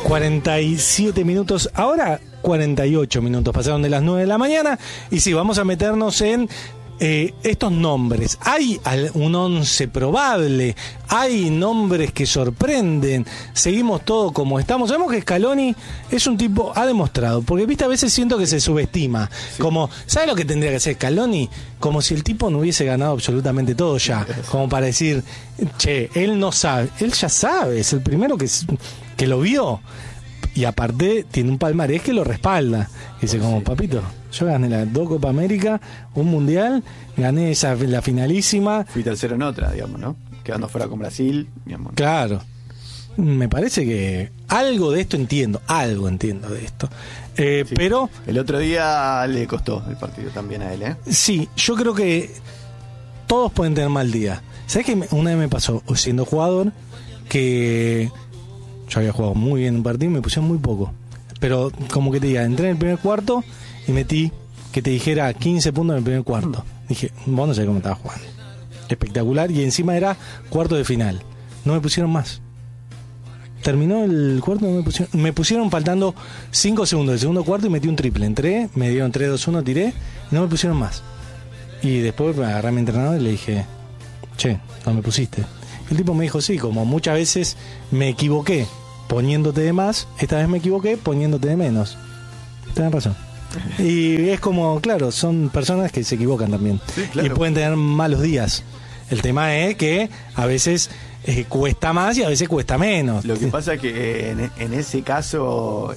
47 minutos, ahora 48 minutos pasaron de las 9 de la mañana. Y sí, vamos a meternos en estos nombres. Hay un 11 probable, hay nombres que sorprenden. Seguimos todo como estamos. Sabemos que Scaloni es un tipo, ha demostrado, porque viste, a veces siento que se subestima. Sí. Como, ¿sabes lo que tendría que hacer Scaloni? Como si el tipo no hubiese ganado absolutamente todo ya. Como para decir, che, él no sabe. Él ya sabe, es el primero que lo vio. Y aparte tiene un palmarés que lo respalda. Dice, como, papito, yo gané las 2 Copa América, un Mundial, gané la finalísima. Fui tercero en otra, digamos, ¿no? Quedando fuera con Brasil, digamos. Claro. Me parece que algo de esto entiendo de esto. Sí. Pero el otro día le costó el partido también a él, ¿eh? Sí, yo creo que todos pueden tener mal día. ¿Sabes qué? Una vez me pasó, siendo jugador, que yo había jugado muy bien un partido y me pusieron muy poco. Pero como que te diga, entré en el primer cuarto y metí, que te dijera 15 puntos en el primer cuarto. Dije, vos no sabés cómo estaba jugando. Espectacular, y encima era cuarto de final. No me pusieron más. Terminó el cuarto, no me pusieron faltando 5 segundos del segundo cuarto y metí un triple. Entré, me dieron 3-2-1, tiré y no me pusieron más. Y después me agarré a mi entrenador y le dije, che, no me pusiste. El tipo me dijo, sí, como muchas veces me equivoqué poniéndote de más, esta vez me equivoqué poniéndote de menos. Tenés razón. Y es como, claro, son personas que se equivocan también. Sí, claro. Y pueden tener malos días. El tema es que a veces cuesta más y a veces cuesta menos. Lo que pasa es que en ese caso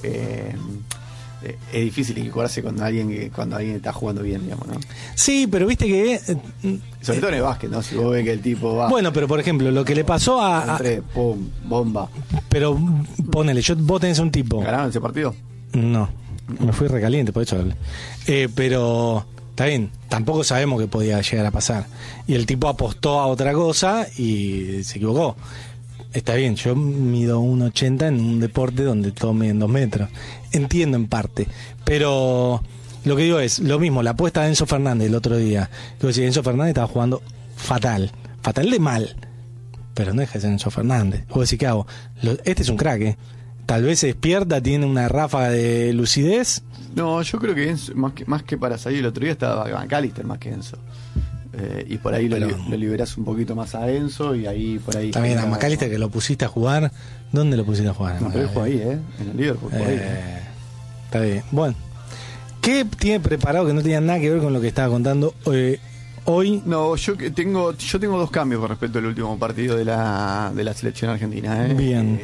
es difícil equivocarse cuando alguien está jugando bien, digamos, ¿no? Sí, pero viste que sobre todo en el básquet, ¿no? Si vos ves que el tipo va. Bueno, pero por ejemplo, lo que le pasó pum, bomba. Pero ponele, vos tenés un tipo. ¿Ganaron ese partido? No, me fui recaliente, por eso hablé. Pero está bien, tampoco sabemos qué podía llegar a pasar. Y el tipo apostó a otra cosa y se equivocó. Está bien, yo mido 1,80 en un deporte donde todos miden 2 metros. Entiendo en parte, pero lo que digo es lo mismo, la apuesta de Enzo Fernández el otro día. Quiero decir, Enzo Fernández estaba jugando fatal de mal, pero no deja de ser Enzo Fernández. Vos decís, ¿qué hago? Este es un crack, tal vez se despierta, tiene una ráfaga de lucidez. No, yo creo que Enzo, más que para salir el otro día estaba McAllister más que Enzo. Y por ahí lo liberás un poquito más a Enzo y ahí por ahí. También a McAllister, que lo pusiste a jugar. ¿Dónde lo pusiste a jugar? No, pero él jugó ahí, en el Liverpool. Está bien. Bueno, ¿qué tiene preparado que no tenía nada que ver con lo que estaba contando hoy? No, yo tengo 2 cambios con respecto al último partido de la selección argentina. Bien.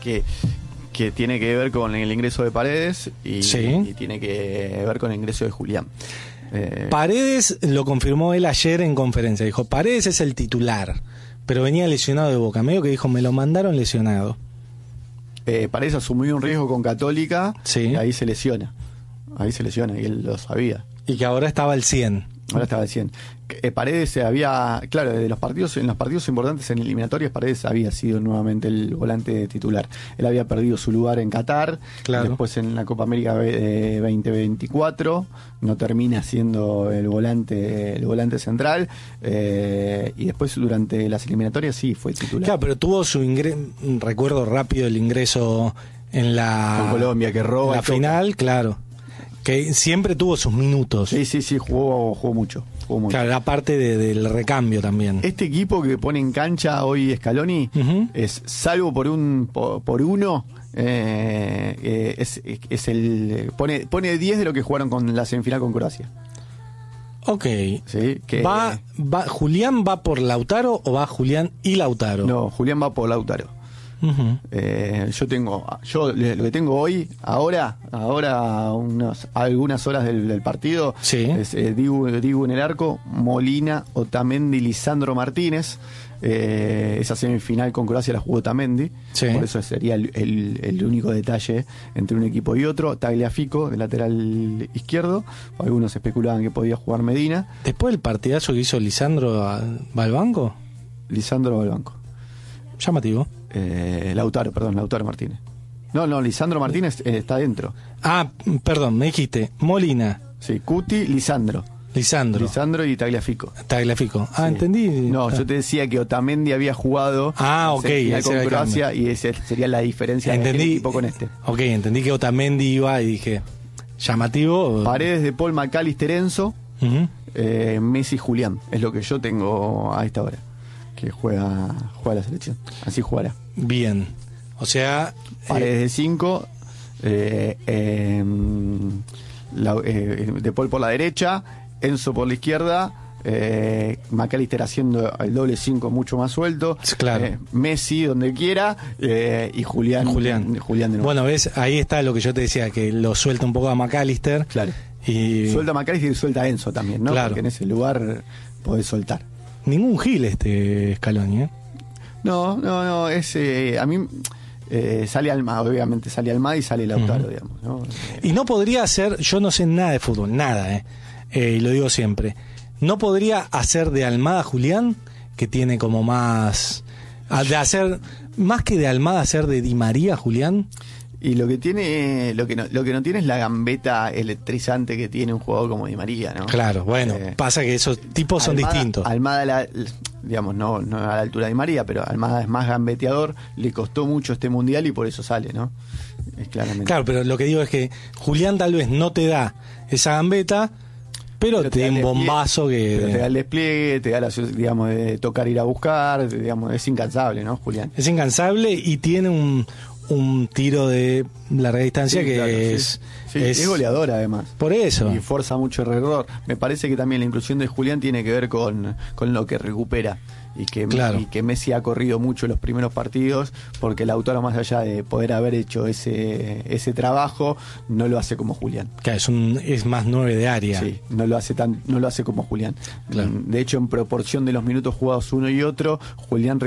Que tiene que ver con el ingreso de Paredes y tiene que ver con el ingreso de Julián. Paredes lo confirmó él ayer en conferencia. Dijo, Paredes es el titular, pero venía lesionado de Boca. Medio que dijo, me lo mandaron lesionado. Paredes asumió un riesgo con Católica, sí. Y ahí se lesiona, y él lo sabía. Y que ahora estaba al 100. Ahora estaba al 100. Paredes claro, en los partidos importantes en eliminatorias, Paredes había sido nuevamente el volante titular. Él había perdido su lugar en Qatar, claro. Después en la Copa América 2024 no termina siendo el volante central, y después durante las eliminatorias sí fue titular. Claro, pero tuvo su recuerdo rápido del ingreso en con Colombia, que roba la final, claro. Que siempre tuvo sus minutos. Sí, jugó mucho. Claro, era parte del recambio también. Este equipo que pone en cancha hoy Scaloni, es, salvo por uno, es el pone 10 de lo que jugaron con la semifinal con Croacia. Ok. Sí, que ¿Julián va por Lautaro o va Julián y Lautaro? No, Julián va por Lautaro. Yo lo que tengo hoy, ahora algunas horas del partido, sí. Es Dibu en el arco, Molina, Otamendi, Lisandro Martínez. Esa semifinal con Croacia la jugó Otamendi, sí. Por eso sería el único detalle entre un equipo y otro. Tagliafico de lateral izquierdo, algunos especulaban que podía jugar Medina. Después del partidazo que hizo Lisandro, ¿va al banco? Lisandro va al banco. Llamativo. Lautaro Martínez. No, Lisandro Martínez está dentro. Perdón, me dijiste Molina. Sí, Cuti, Lisandro. Lisandro y Tagliafico. Ah, sí. Entendí. No, yo te decía que Otamendi había jugado ok, con Croacia y esa sería la diferencia del equipo con este. Ok, entendí que Otamendi iba y dije, llamativo. Paredes de Paul, McAllister, Enzo, Messi, Julián. Es lo que yo tengo a esta hora. Que juega la selección. Así jugará. Bien. O sea... Paredes de 5, de Paul por la derecha, Enzo por la izquierda, McAllister haciendo el doble 5 mucho más suelto, claro. Messi donde quiera, y Julián de nuevo. Bueno, ves, ahí está lo que yo te decía, que lo suelta un poco a McAllister. Claro. Y... Suelta a McAllister y suelta a Enzo también, ¿no? Claro. Porque en ese lugar podés soltar. Ningún gil Scaloni, ¿eh? No, es a mí sale Almada, obviamente sale Almada y sale Lautaro, digamos, ¿no? Y no podría hacer, yo no sé nada de fútbol, nada, y lo digo siempre, no podría hacer de Almada Julián, que tiene como más, de hacer, más que de Almada, hacer de Di María Julián. Y lo que tiene, lo que no tiene es la gambeta electrizante que tiene un jugador como Di María, ¿no? Claro, bueno, pasa que esos tipos son distintos. Almada, digamos, no a la altura de Di María, pero Almada es más gambeteador, le costó mucho este mundial y por eso sale, ¿no? Es claramente. Claro, pero lo que digo es que Julián tal vez no te da esa gambeta, pero te da un bombazo que... Te da el despliegue, te da la, digamos, de tocar, ir a buscar, digamos, es incansable, ¿no, Julián? Es incansable y tiene un tiro de larga distancia que claro, es goleador además. Por eso. Y forza mucho el error. Me parece que también la inclusión de Julián tiene que ver con lo que recupera. Y que Messi ha corrido mucho los primeros partidos, porque Lautaro, más allá de poder haber hecho ese trabajo, no lo hace como Julián. Claro, es más 9 de área. Sí, no lo hace como Julián. Claro. De hecho, en proporción de los minutos jugados uno y otro, Julián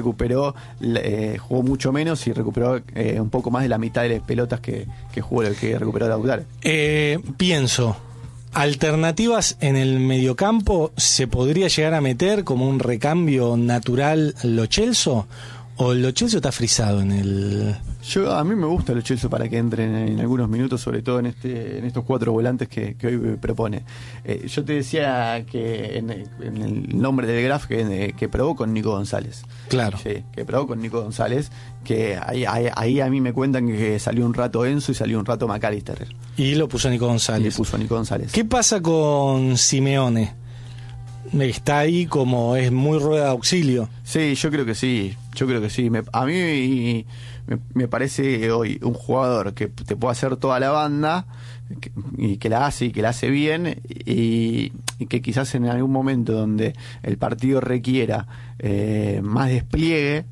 jugó mucho menos y recuperó un poco más de la mitad de las pelotas que jugó el que recuperó Lautaro. Pienso, alternativas en el mediocampo, ¿se podría llegar a meter como un recambio natural Lo Celso? ¿O Lo Celso está frisado en el...? A mí me gusta Lo Celso para que entren en algunos minutos, sobre todo en estos 4 volantes que hoy propone. Yo te decía que en el nombre del Graf que probó con Nico González. Claro. Sí, que probó con Nico González, que ahí a mí me cuentan que salió un rato Enzo y salió un rato McAllister. Y lo puso Nico González. ¿Qué pasa con Simeone? Está ahí como es muy rueda de auxilio. Sí, yo creo que sí. A mí me parece hoy un jugador que te puede hacer toda la banda y que la hace bien y que quizás en algún momento donde el partido requiera más despliegue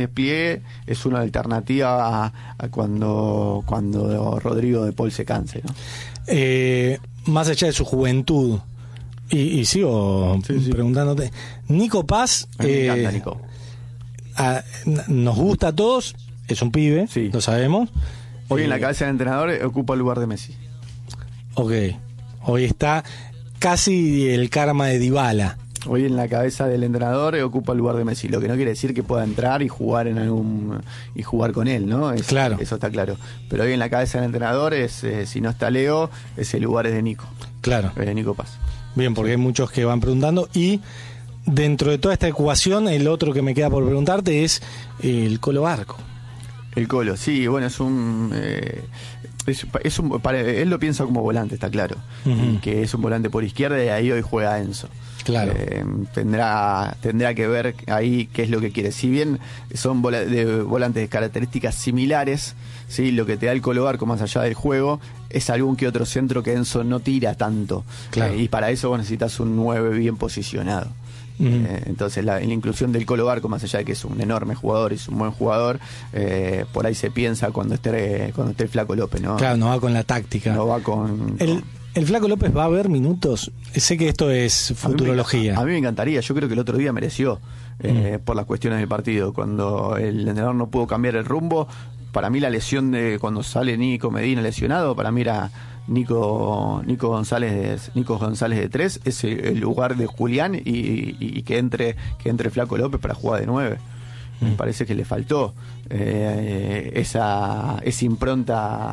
es una alternativa a cuando Rodrigo de Paul se canse, ¿no? Más allá de su juventud, y sigo preguntándote, Nico Paz, me encanta Nico. Nos gusta a todos, es un pibe, lo sabemos. Hoy en la cabeza del entrenador ocupa el lugar de Messi. Ok, hoy está casi el karma de Dybala. Hoy en la cabeza del entrenador ocupa el lugar de Messi, lo que no quiere decir que pueda entrar y jugar y jugar con él, ¿no? Claro. Eso está claro. Pero hoy en la cabeza del entrenador si no está Leo, ese lugar es de Nico. Claro. Es de Nico Paz. Bien, porque hay muchos que van preguntando y dentro de toda esta ecuación, el otro que me queda por preguntarte es el Colo Barco. El Colo, sí, bueno, él lo piensa como volante, está claro. Y que es un volante por izquierda y ahí hoy juega Enzo. Claro. Tendrá que ver ahí qué es lo que quiere. Si bien son volantes de características similares, ¿sí? Lo que te da el Colo Barco más allá del juego es algún que otro centro que Enzo no tira tanto. Claro. Y para eso vos necesitas un 9 bien posicionado. Entonces la inclusión del Colo Barco, más allá de que es un enorme jugador y es un buen jugador, por ahí se piensa cuando esté el Flaco López, ¿no? Claro, no va con la táctica. No va con... ¿El Flaco López va a ver minutos? Sé que esto es futurología. A mí me encantaría. Yo creo que el otro día mereció por las cuestiones del partido. Cuando el entrenador no pudo cambiar el rumbo, para mí la lesión de cuando sale Nico Medina lesionado, para mí era Nico González de 3, es el lugar de Julián y que entre Flaco López para jugar de 9. Me parece que le faltó esa impronta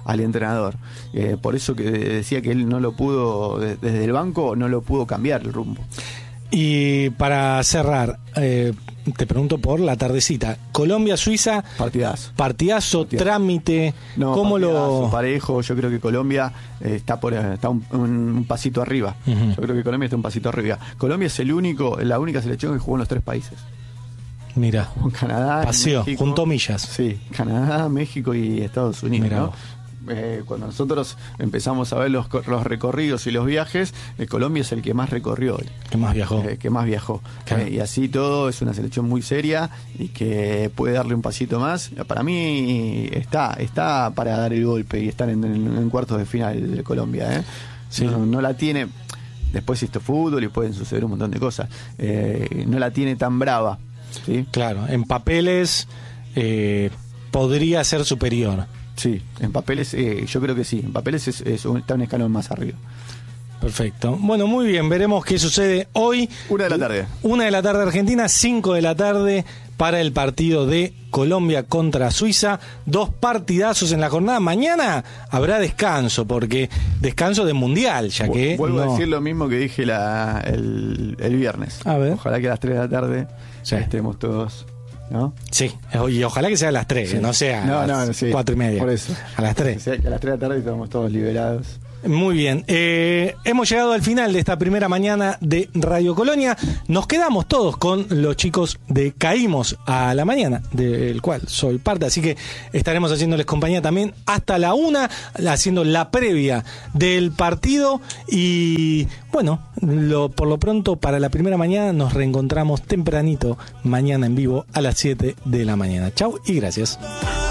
al entrenador. Por eso que decía que él no lo pudo, desde el banco, no lo pudo cambiar el rumbo. Y para cerrar, te pregunto por la tardecita. Colombia-Suiza. Partidazo, trámite. No, ¿cómo lo...? Parejo, yo creo que Colombia está un pasito arriba. Uh-huh. Yo creo que Colombia está un pasito arriba. Colombia es la única selección que jugó en los 3 países. Mira. Canadá, paseo, México, juntó millas. Sí, Canadá, México y Estados Unidos. Mirá, ¿no? Cuando nosotros empezamos a ver los recorridos y los viajes, Colombia es el que más recorrió, que más viajó. Claro. Y así todo es una selección muy seria y que puede darle un pasito más. Para mí está para dar el golpe y estar en cuartos de final de Colombia. Sí. No la tiene. Después esto es fútbol y pueden suceder un montón de cosas. No la tiene tan brava, ¿sí? Claro, en papeles podría ser superior. Sí, en papeles yo creo que sí. En papeles está un escalón más arriba. Perfecto. Bueno, muy bien. Veremos qué sucede hoy. 1 de la tarde. 1 de la tarde Argentina, 5 de la tarde para el partido de Colombia contra Suiza. 2 partidazos en la jornada. Mañana habrá descanso, porque descanso de Mundial, ya que... Vuelvo a decir lo mismo que dije el viernes. A ver. Ojalá que a las 3 de la tarde estemos todos... ¿no? Sí, y ojalá que sea a las 3, sí. No sea a las 4:30. Por eso. A las 3. O sea, que a las 3 de la tarde estamos todos liberados. Muy bien, hemos llegado al final de esta primera mañana de Radio Colonia. Nos quedamos todos con los chicos de Caímos a la Mañana, del cual soy parte, así que estaremos haciéndoles compañía también hasta la 1, haciendo la previa del partido. Y bueno, por lo pronto para la primera mañana nos reencontramos tempranito mañana en vivo a las 7 de la mañana. Chau y gracias.